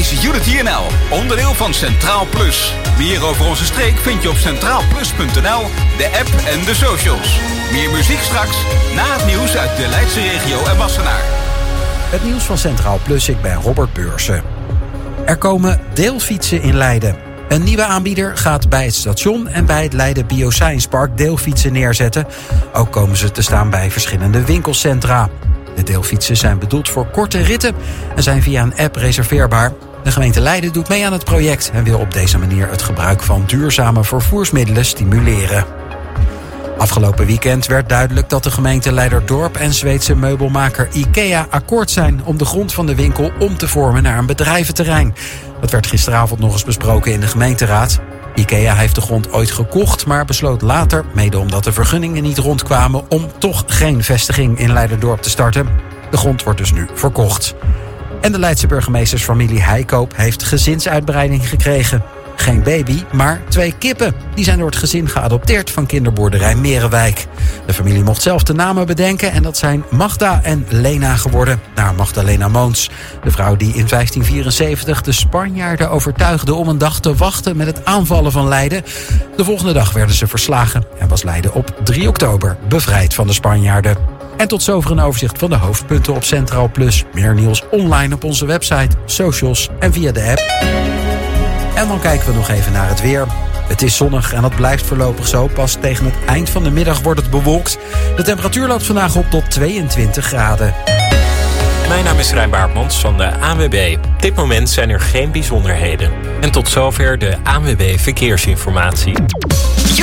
is Unity NL, onderdeel van Centraal Plus. Meer over onze streek vind je op centraalplus.nl, de app en de socials. Meer muziek straks, na het nieuws uit de Leidse regio en Wassenaar. Het nieuws van Centraal Plus, ik ben Robert Beursen. Er komen deelfietsen in Leiden. Een nieuwe aanbieder gaat bij het station en bij het Leiden Bioscience Park deelfietsen neerzetten. Ook komen ze te staan bij verschillende winkelcentra. De deelfietsen zijn bedoeld voor korte ritten en zijn via een app reserveerbaar. De gemeente Leiden doet mee aan het project en wil op deze manier het gebruik van duurzame vervoersmiddelen stimuleren. Afgelopen weekend werd duidelijk dat de gemeente Leiderdorp en Zweedse meubelmaker IKEA akkoord zijn om de grond van de winkel om te vormen naar een bedrijventerrein. Dat werd gisteravond nog eens besproken in de gemeenteraad. IKEA heeft de grond ooit gekocht, maar besloot later, mede omdat de vergunningen niet rondkwamen, om toch geen vestiging in Leiderdorp te starten. De grond wordt dus nu verkocht. En de Leidse burgemeestersfamilie Heikoop heeft gezinsuitbreiding gekregen. Geen baby, maar 2 kippen. Die zijn door het gezin geadopteerd van kinderboerderij Merenwijk. De familie mocht zelf de namen bedenken en dat zijn Magda en Lena geworden, naar Magdalena Moons. De vrouw die in 1574 de Spanjaarden overtuigde om een dag te wachten met het aanvallen van Leiden. De volgende dag werden ze verslagen en was Leiden op 3 oktober bevrijd van de Spanjaarden. En tot zover een overzicht van de hoofdpunten op Centraal Plus. Meer nieuws online op onze website, socials en via de app. En dan kijken we nog even naar het weer. Het is zonnig en dat blijft voorlopig zo. Pas tegen het eind van de middag wordt het bewolkt. De temperatuur loopt vandaag op tot 22 graden. Mijn naam is Rijn Baartmans van de ANWB. Op dit moment zijn er geen bijzonderheden. En tot zover de ANWB Verkeersinformatie.